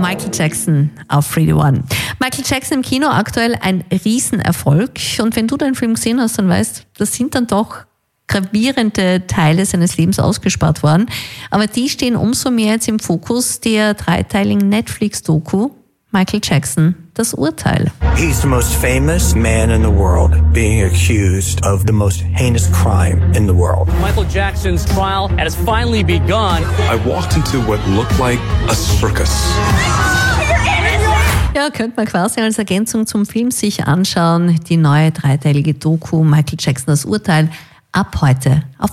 Michael Jackson auf Radio One. Michael Jackson im Kino aktuell ein Riesenerfolg. Und wenn du den Film gesehen hast, dann weißt, das sind dann doch gravierende Teile seines Lebens ausgespart worden. Aber die stehen umso mehr jetzt im Fokus der dreiteiligen Netflix-Doku Michael Jackson, das Urteil. He's the most famous man in the world, being accused of the most heinous crime in the world. Michael Jackson's trial has finally begun. I walked into what looked like a circus. Ja, könnte man quasi als Ergänzung zum Film sich anschauen. Die neue dreiteilige Doku Michael Jackson, das Urteil, ab heute auf